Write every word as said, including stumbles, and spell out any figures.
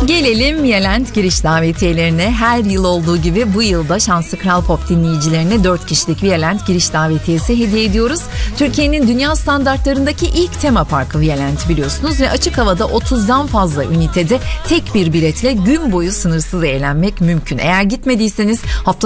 Gelelim Yelent giriş davetiyelerine. Her yıl olduğu gibi bu yılda Şanslı Kral Pop dinleyicilerine dört kişilik Yelent giriş davetiyesi hediye ediyoruz. Türkiye'nin dünya standartlarındaki ilk tema parkı Violent biliyorsunuz ve açık havada otuzdan fazla ünitede tek bir biletle gün boyu sınırsız eğlenmek mümkün. Eğer gitmediyseniz hafta